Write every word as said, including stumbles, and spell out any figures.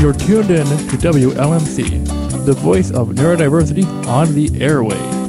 You're tuned in to W L M C, the voice of neurodiversity on the airwaves.